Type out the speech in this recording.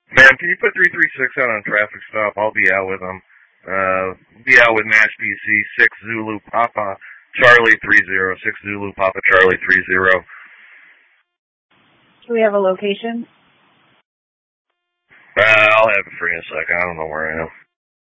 Ma'am, can you put 336 out on a traffic stop? I'll be out with them. Be out with Nash PC 6 Zulu Papa Charlie 30 6 Zulu Papa Charlie 30. Do we have a location? I'll have it for you in a second. I don't know where I am.